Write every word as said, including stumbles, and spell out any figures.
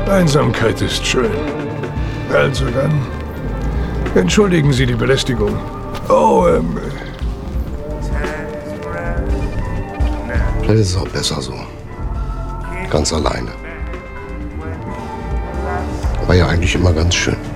Einsamkeit ist schön. Also dann, entschuldigen Sie die Belästigung. Oh, ähm... Vielleicht ist es auch besser so. Ganz alleine. War ja eigentlich immer ganz schön.